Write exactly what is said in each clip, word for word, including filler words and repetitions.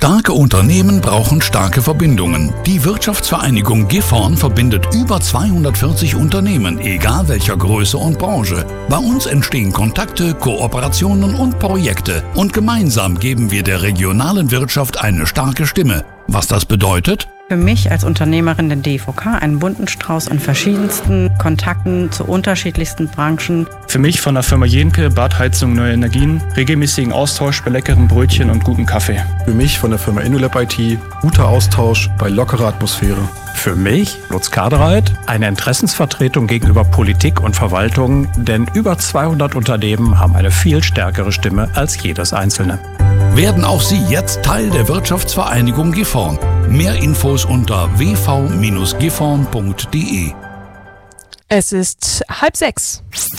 Starke Unternehmen brauchen starke Verbindungen. Die Wirtschaftsvereinigung Gifhorn verbindet über zweihundertvierzig Unternehmen, egal welcher Größe und Branche. Bei uns entstehen Kontakte, Kooperationen und Projekte. Und gemeinsam geben wir der regionalen Wirtschaft eine starke Stimme. Was das bedeutet? Für mich als Unternehmerin der D E V K einen bunten Strauß an verschiedensten Kontakten zu unterschiedlichsten Branchen. Für mich von der Firma Jenke, Badheizung Neue Energien, regelmäßigen Austausch bei leckeren Brötchen und gutem Kaffee. Für mich von der Firma InnoLab I T, guter Austausch bei lockerer Atmosphäre. Für mich, Lutz Kadereit, eine Interessensvertretung gegenüber Politik und Verwaltung, denn über zweihundert Unternehmen haben eine viel stärkere Stimme als jedes einzelne. Werden auch Sie jetzt Teil der Wirtschaftsvereinigung Gifhorn. Mehr Infos unter w v Bindestrich gifhorn punkt d e. Es ist halb sechs.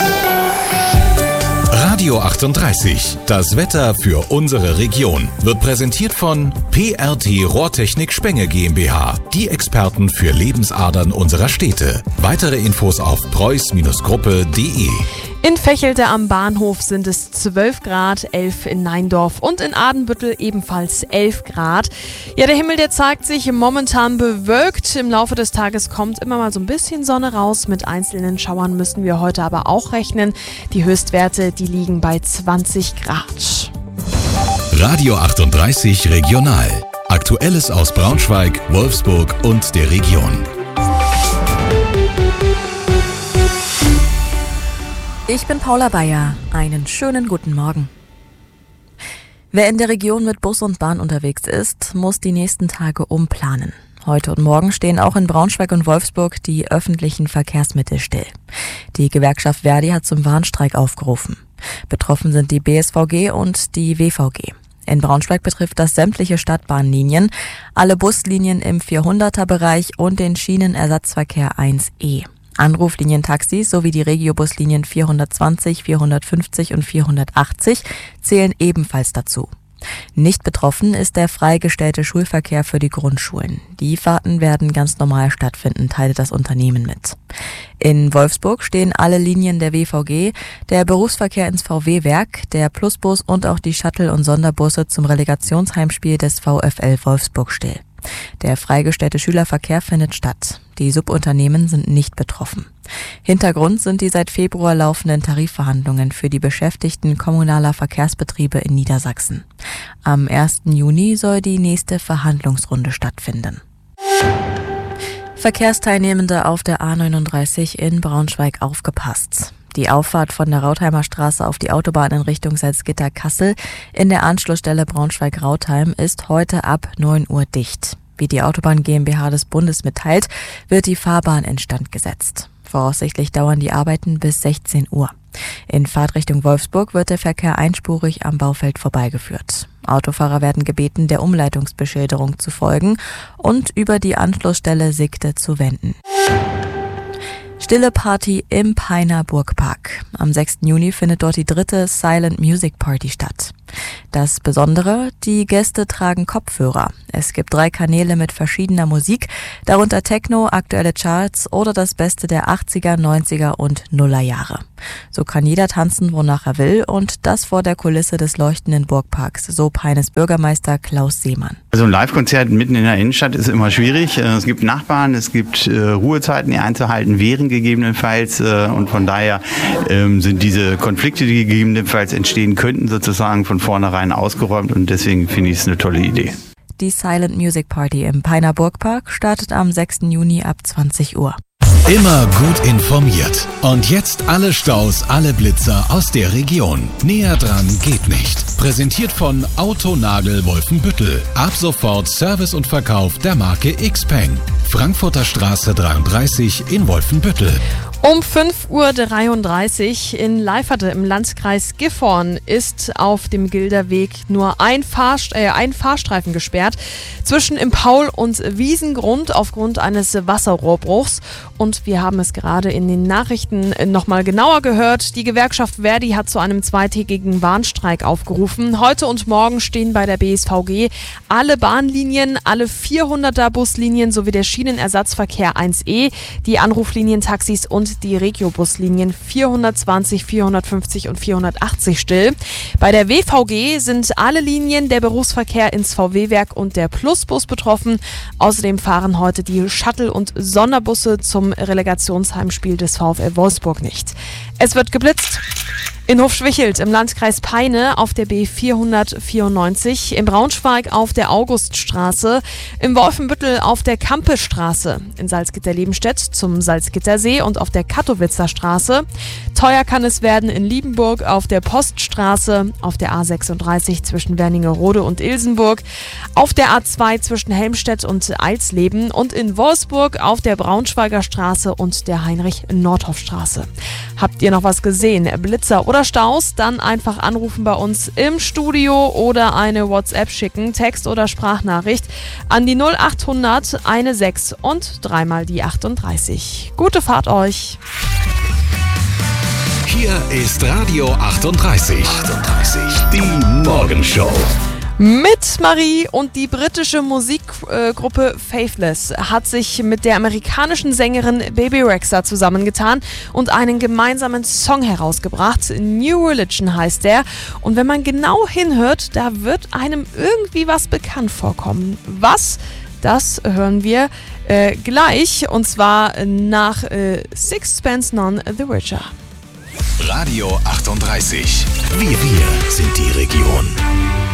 Radio achtunddreißig, das Wetter für unsere Region, wird präsentiert von P R T Rohrtechnik Spenge GmbH, die Experten für Lebensadern unserer Städte. Weitere Infos auf preuß Gruppe punkt d e. In Vechelte am Bahnhof sind es zwölf Grad, elf in Neindorf und in Adenbüttel ebenfalls elf Grad. Ja, der Himmel, der zeigt sich momentan bewölkt. Im Laufe des Tages kommt immer mal so ein bisschen Sonne raus. Mit einzelnen Schauern müssen wir heute aber auch rechnen. Die Höchstwerte, die liegen bei zwanzig Grad. Radio achtunddreißig Regional. Aktuelles aus Braunschweig, Wolfsburg und der Region. Ich bin Paula Bayer. Einen schönen guten Morgen. Wer in der Region mit Bus und Bahn unterwegs ist, muss die nächsten Tage umplanen. Heute und morgen stehen auch in Braunschweig und Wolfsburg die öffentlichen Verkehrsmittel still. Die Gewerkschaft Verdi hat zum Warnstreik aufgerufen. Betroffen sind die B S V G und die W V G. In Braunschweig betrifft das sämtliche Stadtbahnlinien, alle Buslinien im vierhunderter-Bereich und den Schienenersatzverkehr eins E. Anruflinientaxis sowie die Regiobuslinien vierhundertzwanzig, vierhundertfünfzig und vierhundertachtzig zählen ebenfalls dazu. Nicht betroffen ist der freigestellte Schulverkehr für die Grundschulen. Die Fahrten werden ganz normal stattfinden, teilt das Unternehmen mit. In Wolfsburg stehen alle Linien der W V G, der Berufsverkehr ins V W-Werk, der Plusbus und auch die Shuttle- und Sonderbusse zum Relegationsheimspiel des VfL Wolfsburg still. Der freigestellte Schülerverkehr findet statt. Die Subunternehmen sind nicht betroffen. Hintergrund sind die seit Februar laufenden Tarifverhandlungen für die Beschäftigten kommunaler Verkehrsbetriebe in Niedersachsen. Am ersten Juni soll die nächste Verhandlungsrunde stattfinden. Verkehrsteilnehmende auf der A neununddreißig in Braunschweig aufgepasst. Die Auffahrt von der Rautheimer Straße auf die Autobahn in Richtung Salzgitter-Kassel in der Anschlussstelle Braunschweig-Rautheim ist heute ab neun Uhr dicht. Wie die Autobahn GmbH des Bundes mitteilt, wird die Fahrbahn instand gesetzt. Voraussichtlich dauern die Arbeiten bis sechzehn Uhr. In Fahrtrichtung Wolfsburg wird der Verkehr einspurig am Baufeld vorbeigeführt. Autofahrer werden gebeten, der Umleitungsbeschilderung zu folgen und über die Anschlussstelle Sigte zu wenden. Stille Party im Peiner Burgpark. Am sechsten Juni findet dort die dritte Silent Music Party statt. Das Besondere, die Gäste tragen Kopfhörer. Es gibt drei Kanäle mit verschiedener Musik, darunter Techno, aktuelle Charts oder das Beste der achtziger, neunziger und Nullerjahre. So kann jeder tanzen, wonach er will, und das vor der Kulisse des leuchtenden Burgparks, so Peines Bürgermeister Klaus Seemann. Also ein Live-Konzert mitten in der Innenstadt ist immer schwierig. Es gibt Nachbarn, es gibt äh, Ruhezeiten, die einzuhalten wären gegebenenfalls, äh, und von daher ähm, sind diese Konflikte, die gegebenenfalls entstehen könnten, sozusagen von vornherein ausgeräumt, und deswegen finde ich es eine tolle Idee. Die Silent Music Party im Peiner Burgpark startet am sechsten Juni ab zwanzig Uhr. Immer gut informiert. Und jetzt alle Staus, alle Blitzer aus der Region. Näher dran geht nicht. Präsentiert von Autonagel Wolfenbüttel. Ab sofort Service und Verkauf der Marke Xpeng. Frankfurter Straße dreiunddreißig in Wolfenbüttel. Um fünf Uhr dreiunddreißig in Leiferte im Landkreis Gifhorn ist auf dem Gilderweg nur ein, Fahrst- äh, ein Fahrstreifen gesperrt zwischen im Paul- und Wiesengrund aufgrund eines Wasserrohrbruchs. Und wir haben es gerade in den Nachrichten nochmal genauer gehört. Die Gewerkschaft Verdi hat zu einem zweitägigen Warnstreik aufgerufen. Heute und morgen stehen bei der B S V G alle Bahnlinien, alle vierhunderter Buslinien sowie der Schienenersatzverkehr eins E, die Anruflinientaxis und die Regiobuslinien vierhundertzwanzig, vierhundertfünfzig und vierhundertachtzig still. Bei der W V G sind alle Linien, der Berufsverkehr ins V W-Werk und der Plusbus betroffen. Außerdem fahren heute die Shuttle- und Sonderbusse zum Relegationsheimspiel des VfL Wolfsburg nicht. Es wird geblitzt. In Hofschwichelt im Landkreis Peine auf der B vierhundertvierundneunzig, in Braunschweig auf der Auguststraße, im Wolfenbüttel auf der Kampestraße, in Salzgitter-Lebenstedt zum Salzgittersee und auf der Kattowitzer Straße. Teuer kann es werden in Liebenburg auf der Poststraße, auf der A sechsunddreißig zwischen Wernigerode und Ilsenburg, auf der A zwei zwischen Helmstedt und Eilsleben und in Wolfsburg auf der Braunschweiger Straße und der Heinrich-Nordhoff-Straße. Habt ihr noch was gesehen? Blitzer oder Staus? Dann einfach anrufen bei uns im Studio oder eine WhatsApp schicken, Text- oder Sprachnachricht an die null achthundert sechzehn und dreimal die achtunddreißig. Gute Fahrt euch! Hier ist Radio achtunddreißig. achtunddreißig. Die Morgenshow. Mit Marie und die britische Musikgruppe Faithless hat sich mit der amerikanischen Sängerin Bebe Rexha zusammengetan und einen gemeinsamen Song herausgebracht. New Religion heißt der. Und wenn man genau hinhört, da wird einem irgendwie was bekannt vorkommen. Was? Das hören wir äh, gleich, und zwar nach äh, Sixpence None the Richer. Radio achtunddreißig. Wir, wir sind die Region.